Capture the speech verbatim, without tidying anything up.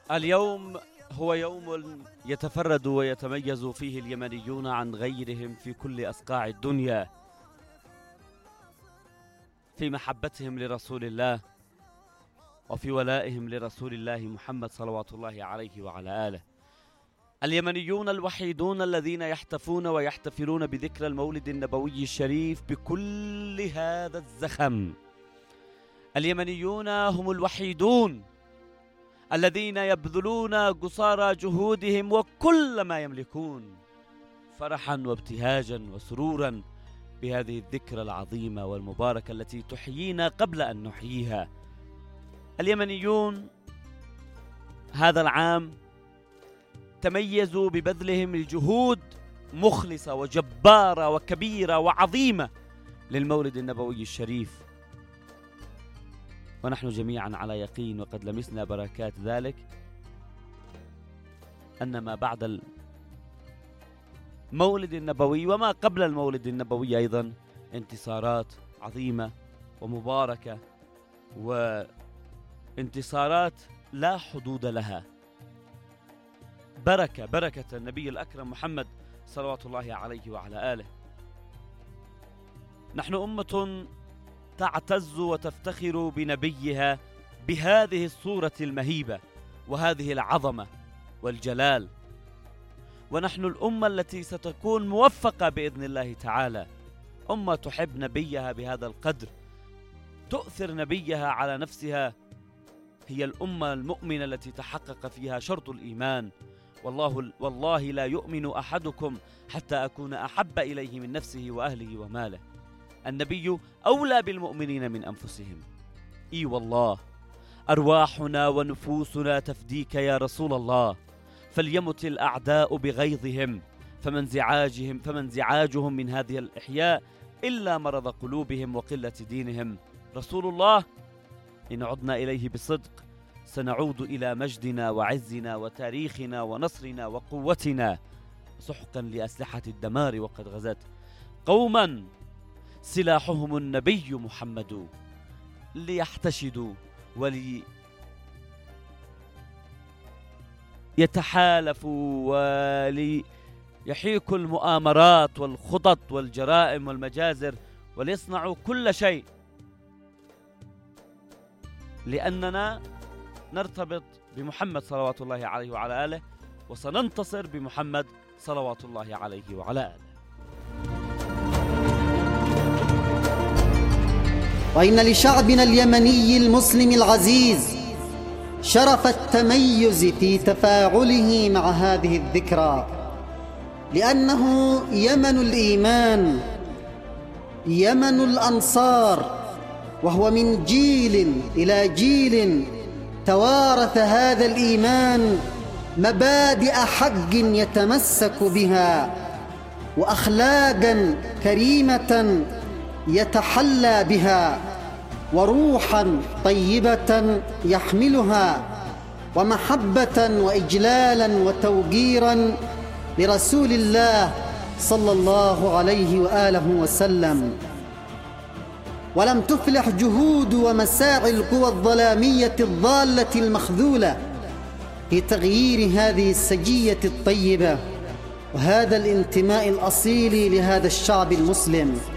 اليوم هو يوم يتفرد ويتميز فيه اليمنيون عن غيرهم في كل أصقاع الدنيا في محبتهم لرسول الله وفي ولائهم لرسول الله محمد صلوات الله عليه وعلى آله. اليمنيون الوحيدون الذين يحتفون ويحتفلون بذكرى المولد النبوي الشريف بكل هذا الزخم. اليمنيون هم الوحيدون الذين يبذلون قصارى جهودهم وكل ما يملكون فرحا وابتهاجا وسرورا بهذه الذكرى العظيمة والمباركة التي تحيينا قبل أن نحييها. اليمنيون هذا العام تميزوا ببذلهم لجهود مخلصة وجبارة وكبيرة وعظيمة للمولد النبوي الشريف، ونحن جميعا على يقين وقد لمسنا بركات ذلك أن ما بعد المولد النبوي وما قبل المولد النبوي أيضا انتصارات عظيمة ومباركة وانتصارات لا حدود لها. بركة بركة النبي الأكرم محمد صلوات الله عليه وعلى آله. نحن أمة تعتز وتفتخر بنبيها بهذه الصورة المهيبة وهذه العظمة والجلال، ونحن الأمة التي ستكون موفقة بإذن الله تعالى، أمة تحب نبيها بهذا القدر، تؤثر نبيها على نفسها. هي الأمة المؤمنة التي تحقق فيها شرط الإيمان، والله, والله لا يؤمن أحدكم حتى أكون أحب إليه من نفسه وأهله وماله. النبي أولى بالمؤمنين من أنفسهم. إي والله أرواحنا ونفوسنا تفديك يا رسول الله، فليمت الأعداء بغيظهم فمن انزعاجهم فمن انزعاجهم من هذه الإحياء إلا مرض قلوبهم وقلة دينهم. رسول الله إن عدنا إليه بصدق سنعود إلى مجدنا وعزنا وتاريخنا ونصرنا وقوتنا. سحقا لأسلحة الدمار وقد غزت قوما سلاحهم النبي محمد، ليحتشدوا وليتحالفوا وليحيكوا المؤامرات والخطط والجرائم والمجازر وليصنعوا كل شيء، لأننا نرتبط بمحمد صلوات الله عليه وعلى آله، وسننتصر بمحمد صلوات الله عليه وعلى آله. وإن لشعبنا اليمني المسلم العزيز شرف التميز في تفاعله مع هذه الذكرى، لأنه يمن الإيمان، يمن الأنصار، وهو من جيل إلى جيل توارث هذا الإيمان مبادئ حق يتمسك بها وأخلاقا كريمة يتحلى بها وروحا طيبة يحملها ومحبة وإجلالا وتوقيرا لرسول الله صلى الله عليه وآله وسلم. ولم تفلح جهود ومساعي القوى الظلامية الضالة المخذولة في تغيير هذه السجية الطيبة وهذا الانتماء الأصيل لهذا الشعب المسلم.